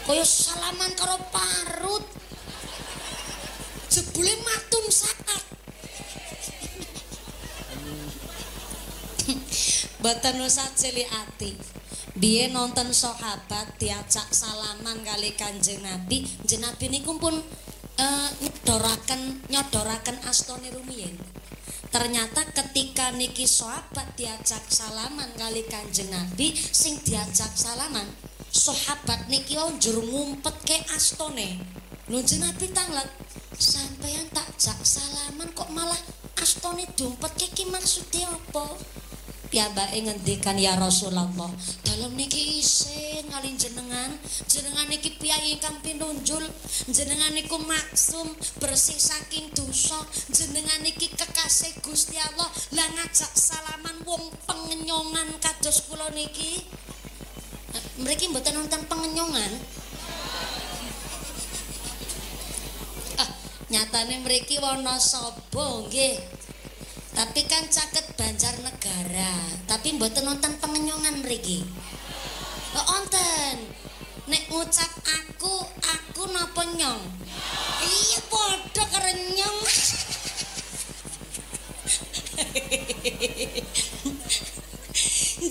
Kaya salaman karo parut. Jebule matun sakat. Mboten usah cilik ati. Biyen nonton sahabat diajak salaman kali Kanjeng Nabi, Kanjeng Nabi niku pun nyodoraken astane rumiyin. Ternyata ketika niki sahabat diajak salaman kali Kanjeng Nabi, sing diajak salaman sahabat niki njur ngumpet ke astane. Lho Kanjeng Nabi tanglet, sampeyan tak jak salaman kok malah astane diompetke iki maksude apa? Piyambake ngendikan ya Rasulullah, dalem niki isin kali jenengan niki piyai ingkang pinunjul, jenengan niku maksum bersih saking dosa, jenengan niki kekasih Gusti Allah, lah ngajak salaman wong pengenyongan kados kula niki. Mriki mboten nonton pengenyongan. Nyatane mriki Wonosobo nggih. Tapi kan caket Banjarnegara, tapi mboten nonton pengenyongan mriki. Kok onten? Nek ngucap aku napa nyong? Iya